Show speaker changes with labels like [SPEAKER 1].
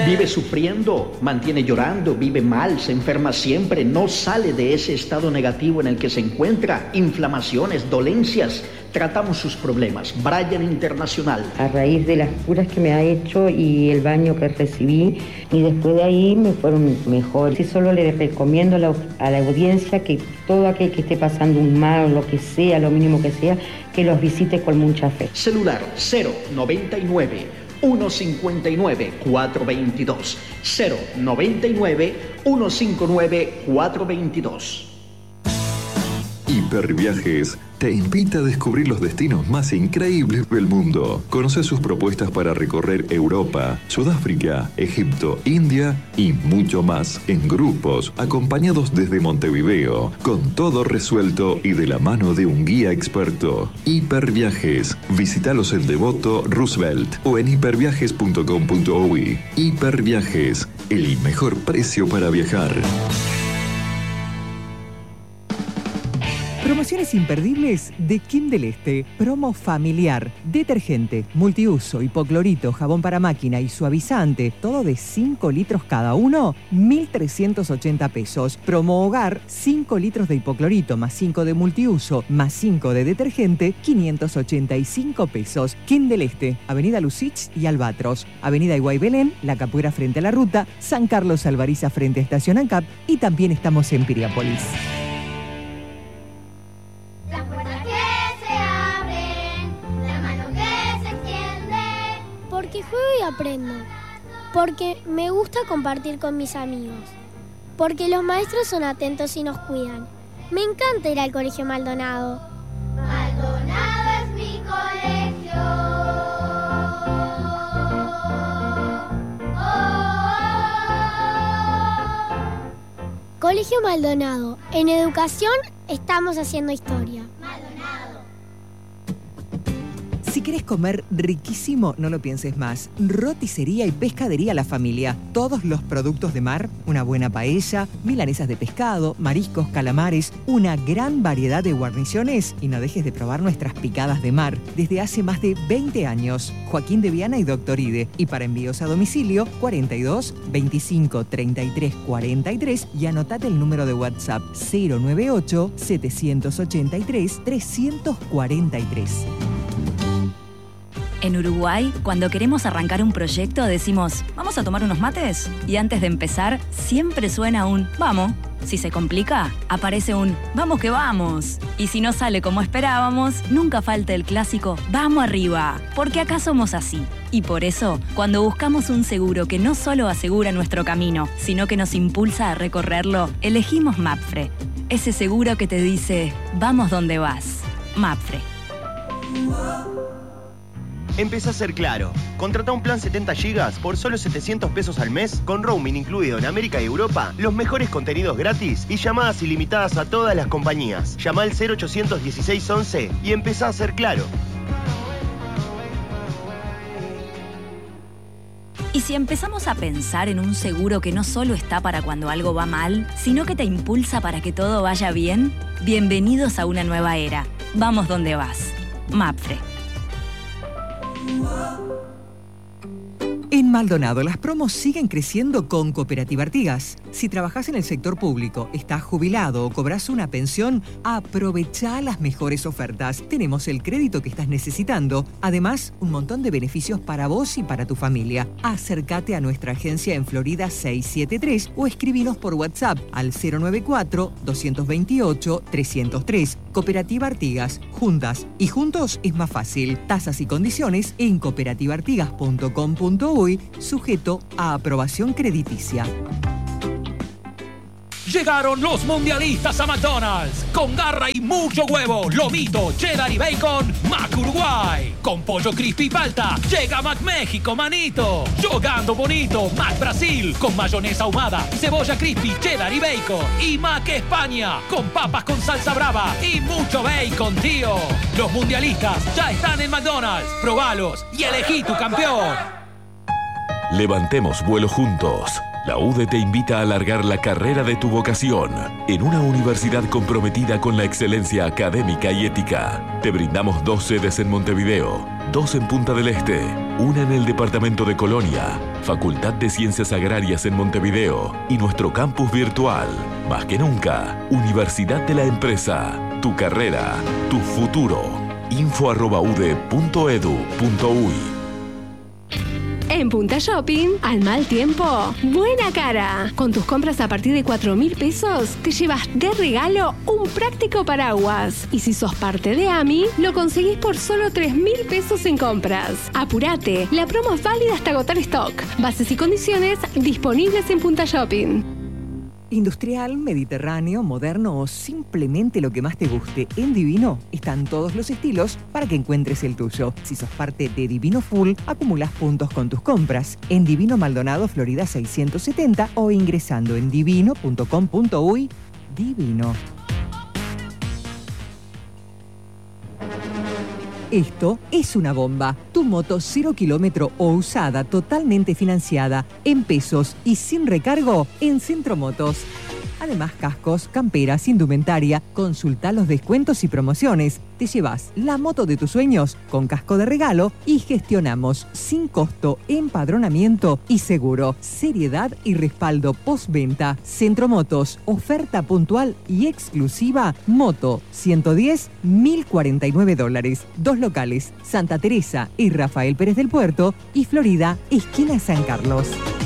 [SPEAKER 1] Vive sufriendo, mantiene llorando, vive mal, se enferma siempre, no sale de ese estado negativo en el que se encuentra, inflamaciones, dolencias. Tratamos sus problemas. Bryan Internacional.
[SPEAKER 2] A raíz de las curas que me ha hecho y el baño que recibí, y después de ahí me fueron mejor. Sí, solo le recomiendo a la audiencia que todo aquel que esté pasando un mal, lo que sea, lo mínimo que sea, que los visite con mucha fe.
[SPEAKER 1] Celular 099 159 422 099 159 422.
[SPEAKER 3] Hiperviajes te invita a descubrir los destinos más increíbles del mundo. Conoce sus propuestas para recorrer Europa, Sudáfrica, Egipto, India y mucho más en grupos, acompañados desde Montevideo, con todo resuelto y de la mano de un guía experto. Hiperviajes. Visítalos en Devoto, Roosevelt o en hiperviajes.com.uy. Hiperviajes, el mejor precio para viajar.
[SPEAKER 4] Promociones imperdibles de Kim del Este. Promo familiar. Detergente, multiuso, hipoclorito, jabón para máquina y suavizante. Todo de 5 litros cada uno. 1.380 pesos. Promo hogar. 5 litros de hipoclorito más 5 de multiuso más 5 de detergente. 585 pesos. Kim del Este. Avenida Lucich y Albatros. Avenida Iguay Belén. La Capuera frente a la ruta. San Carlos Alvariza frente a Estación ANCAP. Y también estamos en Piriápolis.
[SPEAKER 5] Porque juego y aprendo, porque me gusta compartir con mis amigos, porque los maestros son atentos y nos cuidan. Me encanta ir al Colegio Maldonado.
[SPEAKER 6] Maldonado es mi colegio.
[SPEAKER 5] Colegio Maldonado, en educación estamos haciendo historia.
[SPEAKER 4] Si querés comer riquísimo, no lo pienses más. Roticería y pescadería La Familia. Todos los productos de mar, una buena paella, milanesas de pescado, mariscos, calamares, una gran variedad de guarniciones y no dejes de probar nuestras picadas de mar. Desde hace más de 20 años. Joaquín de Viana y Doctor Ide. Y para envíos a domicilio, 42 25 33 43 y anotate el número de WhatsApp 098 783 343.
[SPEAKER 7] En Uruguay, cuando queremos arrancar un proyecto, decimos, ¿vamos a tomar unos mates? Y antes de empezar, siempre suena un «vamos». Si se complica, aparece un «vamos que vamos». Y si no sale como esperábamos, nunca falta el clásico «vamos arriba», porque acá somos así. Y por eso, cuando buscamos un seguro que no solo asegura nuestro camino, sino que nos impulsa a recorrerlo, elegimos Mapfre. Ese seguro que te dice «vamos donde vas». Mapfre.
[SPEAKER 8] Empezá a ser claro. Contrata un plan 70 GB por solo 700 pesos al mes, con roaming incluido en América y Europa, los mejores contenidos gratis y llamadas ilimitadas a todas las compañías. Llama al 0800 16 11 y empezá a ser claro.
[SPEAKER 7] Y si empezamos a pensar en un seguro que no solo está para cuando algo va mal, sino que te impulsa para que todo vaya bien, bienvenidos a una nueva era. Vamos donde vas. Mapfre.
[SPEAKER 4] En Maldonado, las promos siguen creciendo con Cooperativa Artigas. Si trabajás en el sector público, estás jubilado o cobras una pensión, aprovechá las mejores ofertas. Tenemos el crédito que estás necesitando. Además, un montón de beneficios para vos y para tu familia. Acércate a nuestra agencia en Florida 673 o escribinos por WhatsApp al 094-228-303. Cooperativa Artigas. Juntas y juntos es más fácil. Tasas y condiciones en cooperativaartigas.com.uy, sujeto a aprobación crediticia.
[SPEAKER 9] Llegaron los mundialistas a McDonald's. Con garra y mucho huevo, lomito, cheddar y bacon, Mac Uruguay. Con pollo crispy y palta, llega Mac México, manito. Jugando bonito, Mac Brasil. Con mayonesa ahumada, cebolla crispy, cheddar y bacon. Y Mac España, con papas con salsa brava y mucho bacon, tío. Los mundialistas ya están en McDonald's. Probalos y elegí tu campeón.
[SPEAKER 10] Levantemos vuelo juntos. La UDE te invita a alargar la carrera de tu vocación en una universidad comprometida con la excelencia académica y ética. Te brindamos 2 sedes en Montevideo, 2 en Punta del Este, una en el departamento de Colonia, Facultad de Ciencias Agrarias en Montevideo y nuestro campus virtual. Más que nunca, Universidad de la Empresa. Tu carrera, tu futuro. info@ude.edu.uy.
[SPEAKER 11] En Punta Shopping, al mal tiempo, buena cara. Con tus compras a partir de 4.000 pesos, te llevas de regalo un práctico paraguas. Y si sos parte de AMI, lo conseguís por solo 3.000 pesos en compras. Apurate, la promo es válida hasta agotar stock. Bases y condiciones disponibles en Punta Shopping.
[SPEAKER 4] Industrial, mediterráneo, moderno o simplemente lo que más te guste. En Divino están todos los estilos para que encuentres el tuyo. Si sos parte de Divino Full, acumulás puntos con tus compras. En Divino Maldonado, Florida 670 o ingresando en divino.com.uy. Divino. Esto es una bomba. Tu moto 0 kilómetro o usada, totalmente financiada, en pesos y sin recargo en Centro Motos. Además, cascos, camperas, indumentaria. Consulta los descuentos y promociones. Te llevas la moto de tus sueños con casco de regalo y gestionamos sin costo empadronamiento y seguro. Seriedad y respaldo postventa. Centro Motos. Oferta puntual y exclusiva. Moto 110, $1.049. 2 locales. Santa Teresa y Rafael Pérez del Puerto y Florida, esquina San Carlos.